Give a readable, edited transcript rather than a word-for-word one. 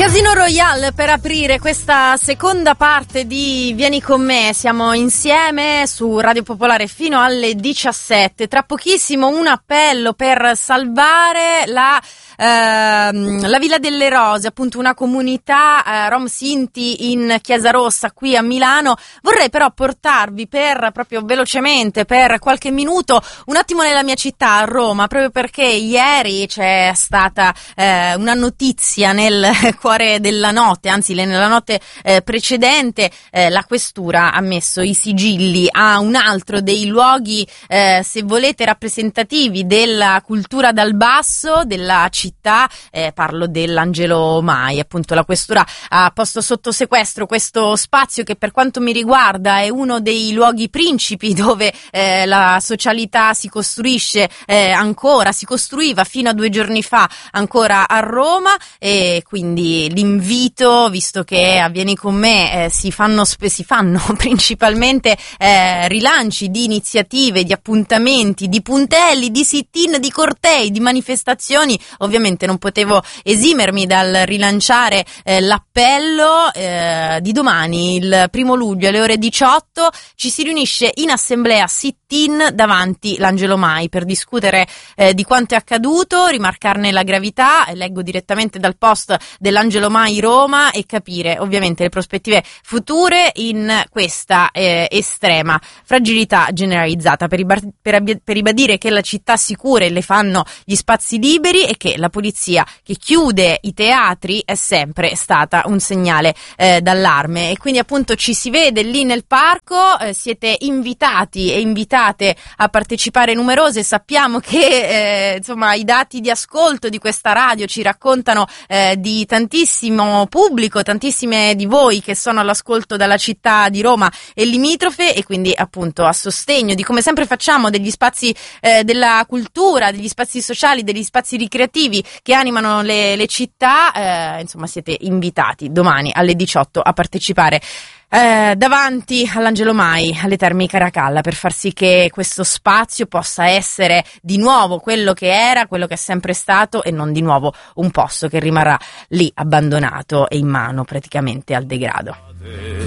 Casino Royale per aprire questa seconda parte di Vieni con me. Siamo insieme su Radio Popolare fino alle 17. Tra pochissimo un appello per salvare la Villa delle Rose, appunto una comunità Rom Sinti in Chiasarossa qui a Milano. Vorrei però portarvi proprio velocemente per qualche minuto un attimo nella mia città, a Roma, proprio perché ieri c'è stata una notizia nel cuore della notte, anzi nella notte precedente. La questura ha messo i sigilli a un altro dei luoghi, se volete, rappresentativi della cultura dal basso della città. Parlo dell'Angelo Mai. Appunto la questura ha posto sotto sequestro questo spazio che, per quanto mi riguarda, è uno dei luoghi principi dove la socialità si costruisce si costruiva fino a 2 giorni fa ancora a Roma, e quindi l'invito, visto che a Vieni con me si fanno principalmente rilanci di iniziative, di appuntamenti, di puntelli, di sit-in, di cortei, di manifestazioni, ovviamente non potevo esimermi dal rilanciare l'appello di domani, il 1° luglio alle ore 18. Ci si riunisce in assemblea sit-in davanti l'Angelo Mai per discutere di quanto è accaduto, rimarcarne la gravità. Leggo direttamente dal post dell'Angelo Mai Roma e capire ovviamente le prospettive future in questa estrema fragilità generalizzata, per ribadire che la città sicure le fanno gli spazi liberi e che la polizia che chiude i teatri è sempre stata un segnale d'allarme. E quindi appunto ci si vede lì nel parco, siete invitati e invitate a partecipare numerose. Sappiamo che insomma i dati di ascolto di questa radio ci raccontano di tantissimo pubblico, tantissime di voi che sono all'ascolto dalla città di Roma e limitrofe, e quindi appunto a sostegno di, come sempre facciamo, degli spazi della cultura, degli spazi sociali, degli spazi ricreativi che animano le città. Insomma siete invitati domani alle 18 a partecipare davanti all'Angelo Mai alle Terme Caracalla, per far sì che questo spazio possa essere di nuovo quello che era, quello che è sempre stato, e non di nuovo un posto che rimarrà lì abbandonato e in mano praticamente al degrado.